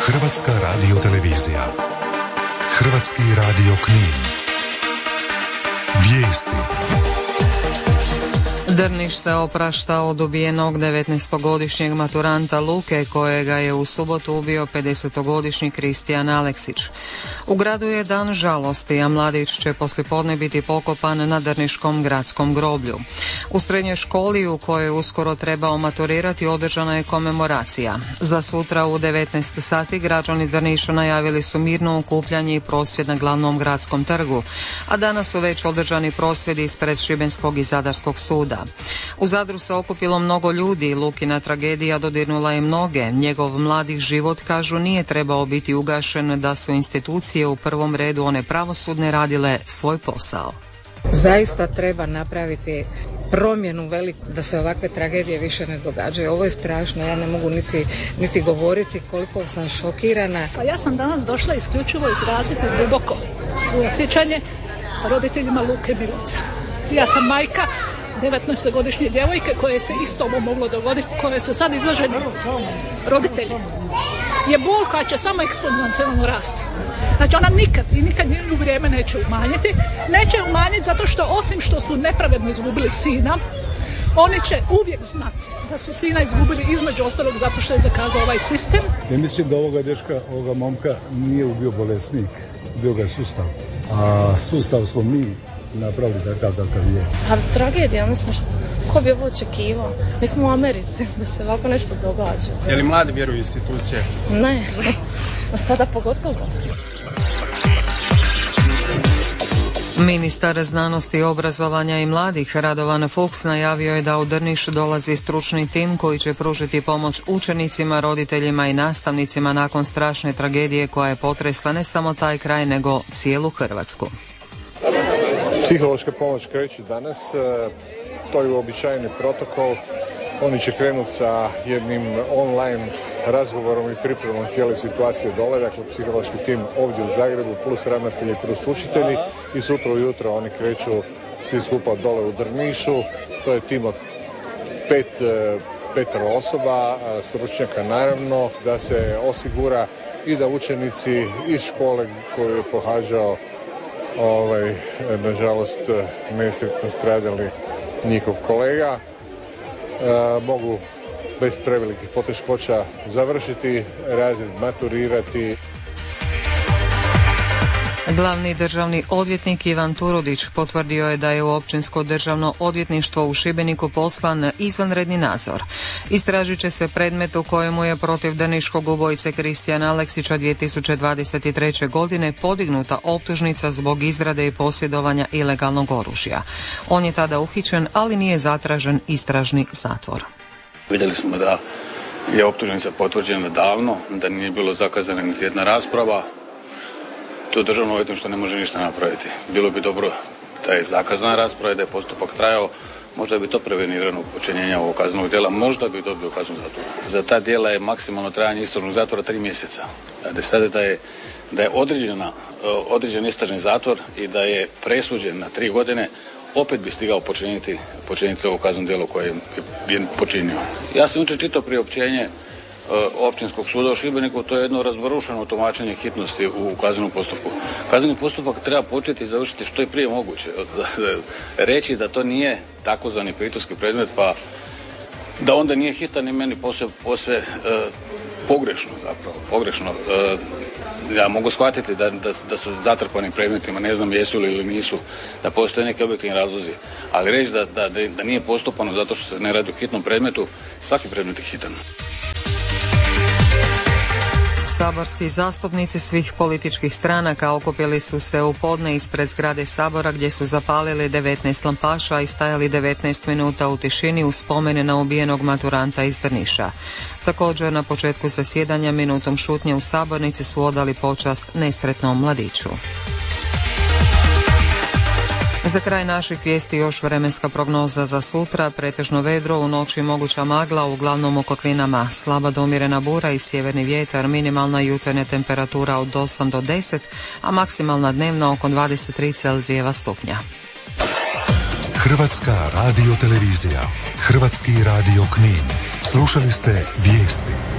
Hrvatska radiotelevizija. Hrvatski radio Knin. Vijesti. Drniš se oprašta od ubijenog 19-godišnjeg maturanta Luke, kojega je u subotu ubio 50-godišnji Kristijan Aleksić. U gradu je dan žalosti, a mladić će poslijepodne biti pokopan na Drniškom gradskom groblju. U srednjoj školi u kojoj uskoro trebao maturirati održana je komemoracija. Za sutra u 19 sati građani Drniša najavili su mirno okupljanje i prosvjed na glavnom gradskom trgu, a danas su već održani prosvjedi ispred Šibenskog i Zadarskog suda. U Zadru se okupilo mnogo ljudi, Lukina tragedija dodirnula je mnoge. Njegov mladi život, kažu, nije trebao biti ugašen da su institucije, u prvom redu one pravosudne, radile svoj posao. Zaista treba napraviti promjenu veliku da se ovakve tragedije više ne događaju. Ovo je strašno, ja ne mogu niti govoriti koliko sam šokirana. Pa ja sam danas došla isključivo izraziti duboko suosjećanje roditeljima Luke Milovca. Ja sam majka 19-godišnje djevojke koje se isto ovo moglo dogoditi, koje su sad izloženi roditelji. Je bol koja će samo eksponencijalno rasti. Znači ona nikad u vrijeme neće umanjiti. Neće umanjiti zato što osim što su nepravedno izgubili sina, oni će uvijek znati da su sina izgubili između ostalog zato što je zakazao ovaj sistem. Ja mislim da ovoga dečka, ovoga momka nije ubio bolesnik, ubio ga sustav. A sustav smo mi napravili takav kakav je. A tragedija, mislim, ko bi ovo očekivao? Mi smo u Americi, da se ovako nešto događa. Je li mladi vjeruju institucije? Ne, sada pogotovo. Ministar znanosti, obrazovanja i mladih Radovan Fuchs najavio je da u Drniš dolazi stručni tim koji će pružiti pomoć učenicima, roditeljima i nastavnicima nakon strašne tragedije koja je potresla ne samo taj kraj nego cijelu Hrvatsku. Psihološka pomoć kreće danas, to je uobičajeni protokol. Oni će krenuti sa jednim online razgovorom i pripremom cijele situacije dole, dakle psihološki tim ovdje u Zagrebu plus ravnatelji plus učitelji i sutra ujutro oni kreću svi skupa dole u Drnišu. To je tim od petero osoba, stručnjaka naravno, da se osigura i da učenici iz škole koju je pohađao nažalost nesretno stradali njihov kolega mogu bez prevelikih poteškoća završiti razred, maturirati. Glavni državni odvjetnik Ivan Turudić potvrdio je da je u Općinsko državno odvjetništvo u Šibeniku poslan izvanredni nadzor. Istražit će se predmet u kojemu je protiv drniškog ubojice Kristijana Aleksića 2023. godine podignuta optužnica zbog izrade i posjedovanja ilegalnog oružja. On je tada uhićen, ali nije zatražen istražni zatvor. Vidjeli smo da je optužnica potvrđena davno, da nije bilo zakazana niti jedna rasprava. To državno odvjetništvo ne može ništa napraviti. Bilo bi dobro da je zakazana rasprava i da je postupak trajao. Možda bi to prevenirano počinjenja ovog kaznenog djela, možda bi dobio kaznu zatvora. Za ta djela je maksimalno trajanje istražnog zatvora 3 mjeseca. Da sada da je određen istražni zatvor i da je presuđen na 3 godine, opet bi stigao počiniti ovo kazneno djelo koje je počinio. Ja sam jučer čitao priopćenje Općinskog suda u Šibeniku, to je jedno razbarušeno tumačenje hitnosti u kaznenom postupku. Kazneni postupak treba početi i završiti što je prije moguće. Reći da to nije takozvani priturski predmet, pa da onda nije hitan i meni posve pogrešno zapravo. Pogrešno. Ja mogu shvatiti da su zatrpani predmetima, ne znam jesu li ili nisu, da postoje neki objektivni razlozi, ali reći da nije postupano zato što se ne radi o hitnom predmetu, svaki predmet je hitan. Saborski zastupnici svih političkih stranaka okupili su se u podne ispred zgrade Sabora gdje su zapalili 19 lampaša i stajali 19 minuta u tišini u spomen na ubijenog maturanta iz Drniša. Također na početku zasjedanja minutom šutnje u sabornici su odali počast nesretnom mladiću. Za kraj naših vijesti još vremenska prognoza za sutra, pretežno vedro, u noći moguća magla, uglavnom u kotlinama slaba do umjerena bura i sjeverni vjetar, minimalna jutarnja temperatura od 8 do 10, a maksimalna dnevna oko 23 Celzijeva stupnja. Hrvatska radiotelevizija, Hrvatski radio Knin. Slušali ste vijesti.